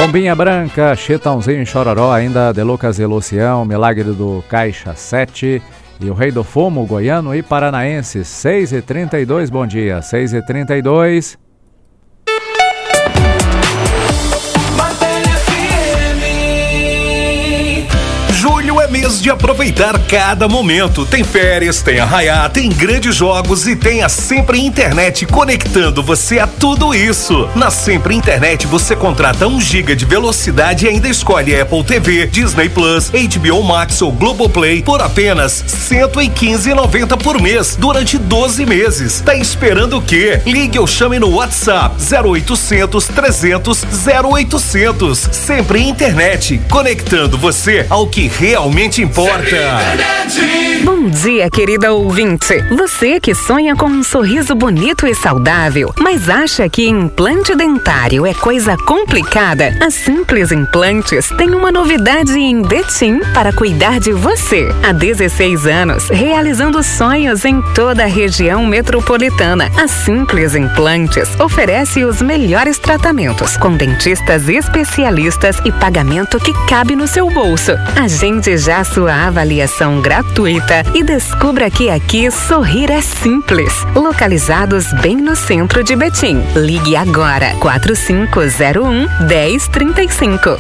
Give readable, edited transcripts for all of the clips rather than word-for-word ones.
Pombinha Branca, Chitãozinho e Chororó, ainda De Lucas e Lucião, Milagre do Caixa 7 e o Rei do Fumo, goiano e paranaense, 6h32, bom dia, 6h32. Julho é mês de aproveitar cada momento. Tem férias, tem arraiá, tem grandes jogos e tem a Sempre Internet conectando você a tudo isso. Na Sempre Internet você contrata 1 GB de velocidade e ainda escolhe Apple TV, Disney Plus, HBO Max ou Globoplay por apenas R$ 115,90 por mês durante 12 meses. Tá esperando o quê? Ligue ou chame no WhatsApp 0800 300 0800. Sempre Internet, conectando você ao que realmente importa. Bom dia, querida ouvinte. Você que sonha com um sorriso bonito e saudável, mas acha que implante dentário é coisa complicada? A Simples Implantes tem uma novidade em Betim para cuidar de você. Há 16 anos, realizando sonhos em toda a região metropolitana. A Simples Implantes oferece os melhores tratamentos com dentistas especialistas e pagamento que cabe no seu bolso. Agende já sua avaliação gratuita e descubra que aqui sorrir é simples. Localizados bem no centro de Betim. Ligue agora, 4501-1035.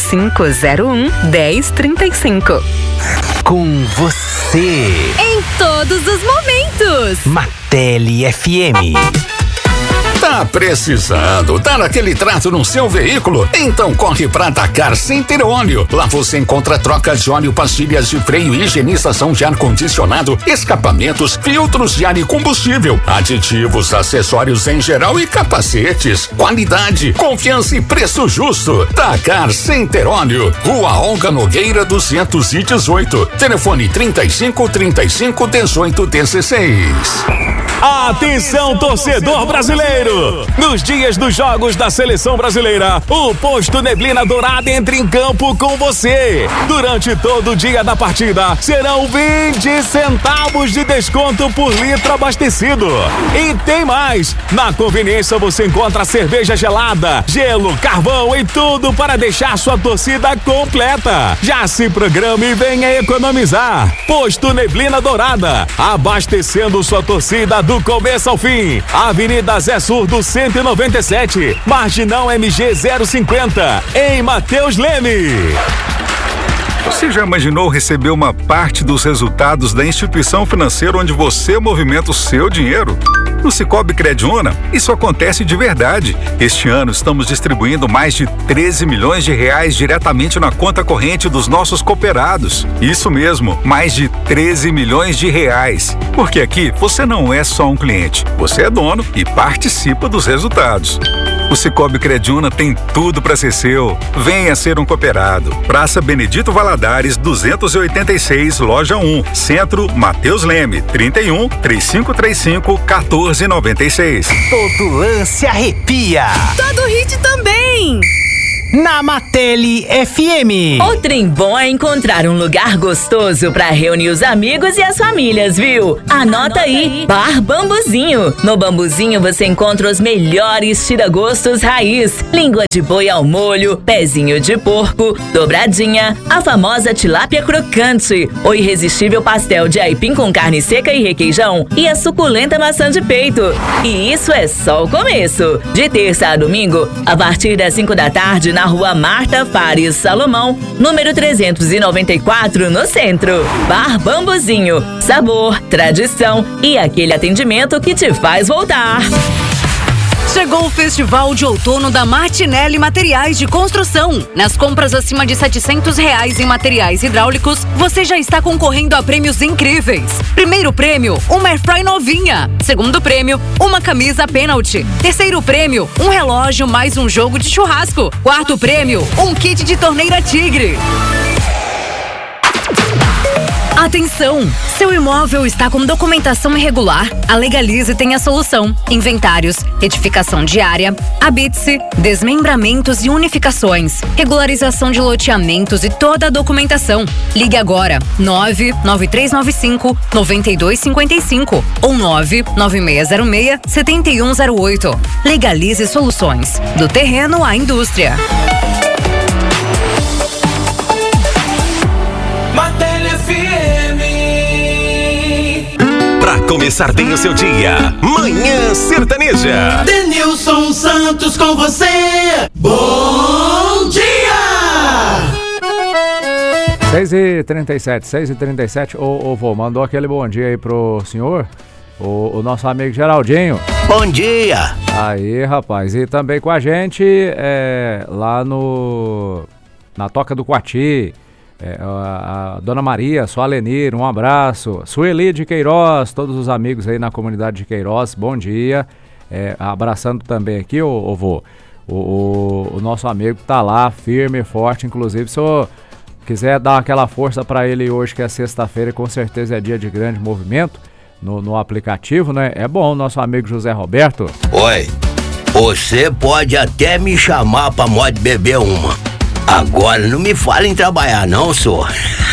4501-1035. Com você. Em todos os momentos. Martelli FM. Tá precisando dar aquele trato no seu veículo? Então corre pra Dakar Center Óleo. Lá você encontra trocas de óleo, pastilhas de freio, higienização de ar-condicionado, escapamentos, filtros de ar e combustível, aditivos, acessórios em geral e capacetes. Qualidade, confiança e preço justo. Dakar Center Óleo, Rua Olga Nogueira 218. Telefone 35 35 18 16. Atenção, torcedor brasileiro! Nos dias dos jogos da Seleção Brasileira, o Posto Neblina Dourada entra em campo com você. Durante todo o dia da partida, serão 20 centavos de desconto por litro abastecido. E tem mais! Na conveniência você encontra cerveja gelada, gelo, carvão e tudo para deixar sua torcida completa. Já se programe e venha economizar. Posto Neblina Dourada, abastecendo sua torcida do começo ao fim. Avenida Zé Surdo 197, Marginal MG 050, em Mateus Leme. Você já imaginou receber uma parte dos resultados da instituição financeira onde você movimenta o seu dinheiro? No Cicobi Crediúna, isso acontece de verdade. Este ano estamos distribuindo mais de 13 milhões de reais diretamente na conta corrente dos nossos cooperados. Isso mesmo, mais de 13 milhões de reais. Porque aqui você não é só um cliente, você é dono e participa dos resultados. O Cicobi Crediúna tem tudo para ser seu. Venha ser um cooperado. Praça Benedito Valadares 286, Loja 1, Centro, Mateus Leme, 31 3535 1496. Todo lance arrepia. Todo hit também. Na Martelli FM. O trem bom é encontrar um lugar gostoso para reunir os amigos e as famílias, viu? Anota aí, Bar Bambuzinho. No Bambuzinho você encontra os melhores tira-gostos raiz, língua de boi ao molho, pezinho de porco, dobradinha, a famosa tilápia crocante, o irresistível pastel de aipim com carne seca e requeijão e a suculenta maçã de peito. E isso é só o começo. De terça a domingo, a partir das 5 da tarde, na Rua Marta Fares Salomão, número 394, no centro. Bar Bambuzinho, sabor, tradição e aquele atendimento que te faz voltar. Chegou o Festival de Outono da Martinelli Materiais de Construção. Nas compras acima de R$700 em materiais hidráulicos, você já está concorrendo a prêmios incríveis. Primeiro prêmio, uma airfry novinha. Segundo prêmio, uma camisa pênalti. Terceiro prêmio, um relógio mais um jogo de churrasco. Quarto prêmio, um kit de torneira Tigre. Atenção! Seu imóvel está com documentação irregular? A Legalize tem a solução. Inventários, retificação diária, habite-se, desmembramentos e unificações, regularização de loteamentos e toda a documentação. Ligue agora, 99395-9255 ou 99606-7108. Legalize Soluções, do terreno à indústria. começar bem o seu dia. Manhã Sertaneja. Denilson Santos com você. Bom dia! 6h37. Ô, vô, mandou aquele bom dia aí pro senhor, o nosso amigo Geraldinho. Bom dia! Aí, rapaz, e também com a gente lá na Toca do Coati, a Dona Maria, sua Alenir, um abraço. Sueli de Queiroz, todos os amigos aí na comunidade de Queiroz, bom dia. Abraçando também aqui, ô vô, o nosso amigo tá lá, firme e forte, inclusive, se o quiser dar aquela força para ele hoje, que é sexta-feira, e com certeza é dia de grande movimento no aplicativo, né? É bom, nosso amigo José Roberto. Oi, você pode até me chamar pra modo beber uma. Agora não me fala em trabalhar não, senhor.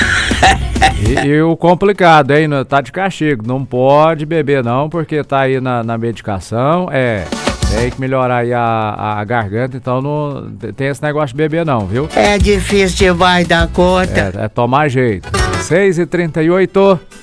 E o complicado, hein? Tá de castigo, não pode beber não, porque tá aí na medicação, tem que melhorar aí a garganta, então não tem esse negócio de beber não, viu? É difícil demais dar conta. É tomar jeito. 6h38.